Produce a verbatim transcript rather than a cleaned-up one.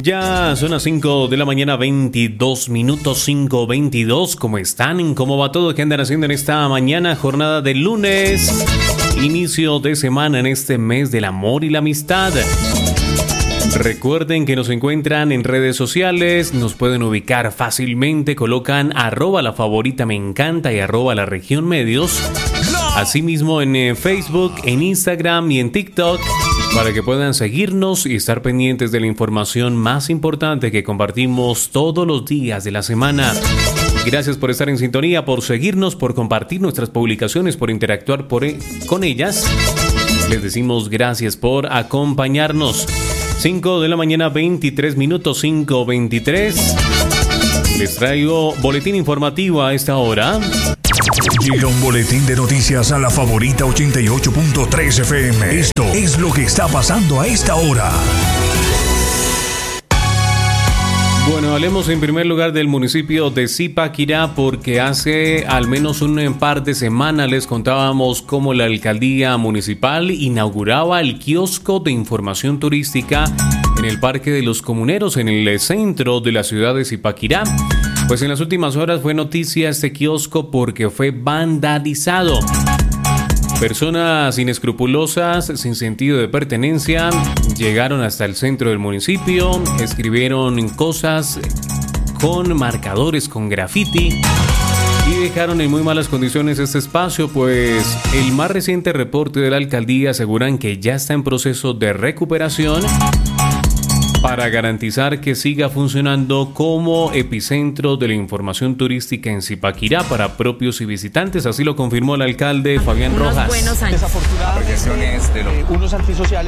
Ya son las cinco de la mañana, veintidós minutos, cinco veintidós. ¿Cómo están? ¿Cómo va todo? ¿Qué andan haciendo en esta mañana? Jornada de lunes, inicio de semana en este mes del amor y la amistad. Recuerden que nos encuentran en redes sociales, nos pueden ubicar fácilmente, colocan arroba la favorita me encanta y arroba la región medios. Asimismo en Facebook, en Instagram y en TikTok, para que puedan seguirnos y estar pendientes de la información más importante que compartimos todos los días de la semana. Gracias por estar en sintonía, por seguirnos, por compartir nuestras publicaciones, por interactuar por e- con ellas. Les decimos gracias por acompañarnos. cinco de la mañana, veintitrés minutos, cinco veintitrés. Les traigo boletín informativo a esta hora. Llega un boletín de noticias a la favorita ochenta y ocho punto tres F M. Esto es lo que está pasando a esta hora. Bueno, hablemos en primer lugar del municipio de Zipaquirá, porque hace al menos un par de semanas les contábamos cómo la alcaldía municipal inauguraba el kiosco de información turística en el Parque de los Comuneros, en el centro de la ciudad de Zipaquirá. Pues en las últimas horas fue noticia este kiosco porque fue vandalizado. Personas inescrupulosas, sin sentido de pertenencia, llegaron hasta el centro del municipio, escribieron cosas con marcadores con graffiti y dejaron en muy malas condiciones este espacio, pues el más reciente reporte de la alcaldía aseguran que ya está en proceso de recuperación para garantizar que siga funcionando como epicentro de la información turística en Zipaquirá para propios y visitantes. Así lo confirmó el alcalde Fabián unos Rojas. Buenos años. Desafortunadamente, de los... unos antisociales